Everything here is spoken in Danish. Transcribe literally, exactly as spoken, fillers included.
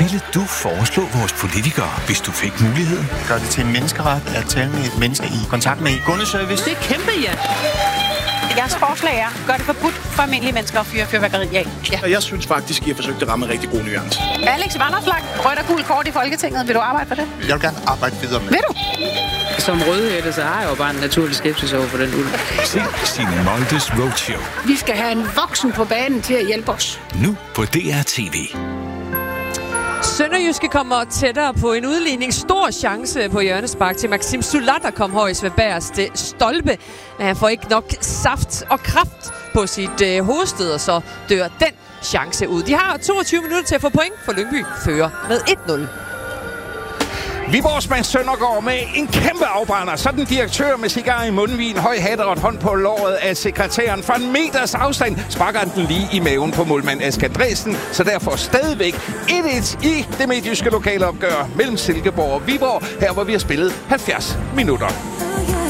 ville du foreslå vores politikere, hvis du fik muligheden? Gør det til en menneskeret at tale med et menneske i kontakt med kundeservice? Det er kæmpe, ja. Jeres forslag er, gør det forbudt for almindelige mennesker at fyre fyrværkeri af. Ja. Jeg synes faktisk, I har forsøgt at ramme en rigtig god nuance. Alex Vanopslagh, rødt og gul kort i Folketinget. Vil du arbejde for det? Jeg vil gerne arbejde videre med. Vil du? Som rødhætte, så har jeg jo bare en naturlig skepsis over for den ulv. Se Signe Moldes Roadshow. Vi skal have en voksen på banen til at hjælpe os. Nu på D R T V. Sønderjyske kommer tættere på en udligning. Stor chance på hjørnespark til Maxim Sulat, der kom højst ved bagerste stolpe. Men han får ikke nok saft og kraft på sit øh, hovedsted, og så dør den chance ud. De har toogtyve minutter til at få point, for Lyngby fører med et nul. Viborgs Mads Søndergaard med en kæmpe afbrænder. Så den direktør med cigar i mundvin, høj hat og et hånd på låret af sekretæren. Fra en meters afstand sparker den lige i maven på målmand Asger Dresden. Så derfor stadigvæk et et i det midtjyske lokale opgør mellem Silkeborg og Viborg. Her hvor vi har spillet halvfjerds minutter.